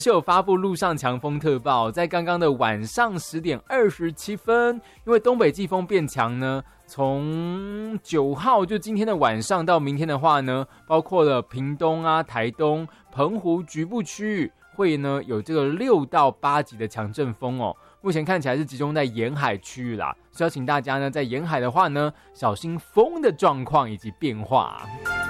是有发布陆上强风特报，在刚刚的晚上10点27分，因为东北季风变强呢，从9号就今天的晚上到明天的话呢，包括了屏东啊、台东、澎湖局部区域会呢有这个6到8级的强阵风哦。目前看起来是集中在沿海区域啦，所以要请大家呢在沿海的话呢，小心风的状况以及变化。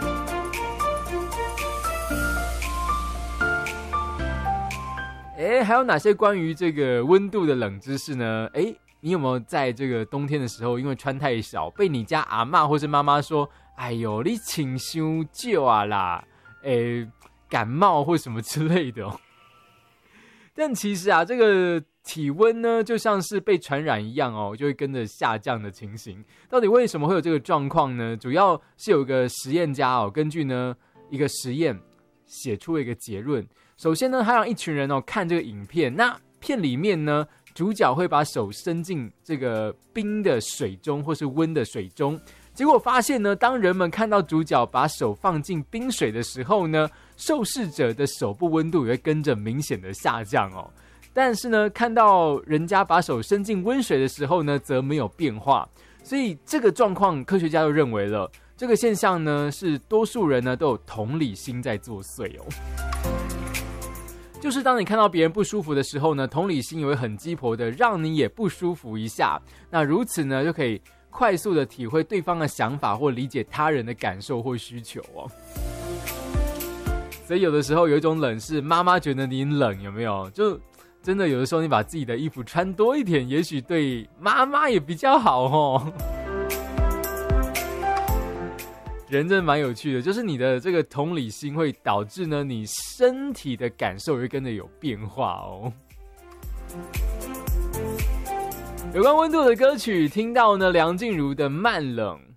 还有哪些关于这个温度的冷知识呢？你有没有在这个冬天的时候，因为穿太少，被你家阿嬷或是妈妈说：“哎呦，你穿伤少啊啦，感冒或什么之类的哦。”但其实啊，这个体温呢，就像是被传染一样哦，就会跟着下降的情形。到底为什么会有这个状况呢？主要是有一个实验家哦，根据呢一个实验写出了一个结论。首先呢，他让一群人哦看这个影片，那片里面呢，主角会把手伸进这个冰的水中或是温的水中，结果发现呢，当人们看到主角把手放进冰水的时候呢，受试者的手部温度也会跟着明显的下降哦。但是呢，看到人家把手伸进温水的时候呢，则没有变化。所以这个状况，科学家就认为了，这个现象呢，是多数人呢都有同理心在作祟哦。就是当你看到别人不舒服的时候呢，同理心也会很鸡婆的让你也不舒服一下。那如此呢，就可以快速的体会对方的想法或理解他人的感受或需求哦。所以有的时候有一种冷是妈妈觉得你冷，有没有？就真的有的时候你把自己的衣服穿多一点，也许对妈妈也比较好哦。人真的蛮有趣的，就是你的这个同理心会导致呢，你身体的感受也会跟着有变化哦。有关温度的歌曲，听到呢梁静茹的《慢冷》，